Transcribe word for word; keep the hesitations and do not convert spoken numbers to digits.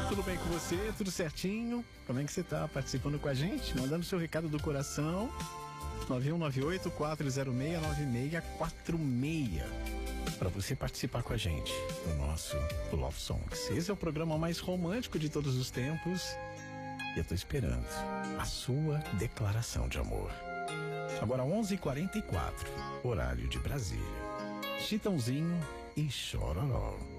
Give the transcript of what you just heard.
Tudo bem com você? Tudo certinho? Como é que você tá participando com a gente? Mandando seu recado do coração. nove um nove oito, quatro zero seis, nove seis quatro seis. Para você participar com a gente do nosso Love Songs. Esse é o programa mais romântico de todos os tempos. E eu tô esperando a sua declaração de amor. Agora onze e quarenta e quatro, horário de Brasília. Chitãozinho e Chororó.